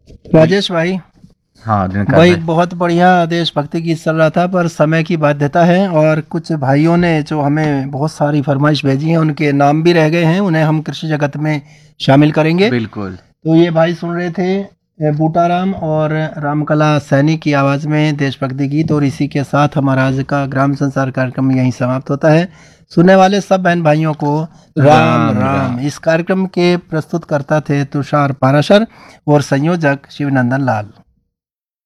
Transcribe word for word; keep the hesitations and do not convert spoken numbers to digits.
राजेश भाई, हाँ दिनकर भाई भाई। बहुत बढ़िया देशभक्ति गीत चल रहा था, पर समय की बाध्यता है और कुछ भाइयों ने जो हमें बहुत सारी फरमाइश भेजी है उनके नाम भी रह गए हैं, उन्हें हम कृषि जगत में शामिल करेंगे। बिल्कुल। तो ये भाई सुन रहे थे ए, बूटाराम और रामकला सैनी की आवाज़ में देशभक्ति गीत, और इसी के साथ हमारा आज का ग्राम संसार कार्यक्रम यहीं समाप्त होता है। सुनने वाले सब बहन भाइयों को राम राम राम। राम। इस कार्यक्रम के प्रस्तुतकर्ता थे तुषार पाराशर और संयोजक शिवनंदन लाल।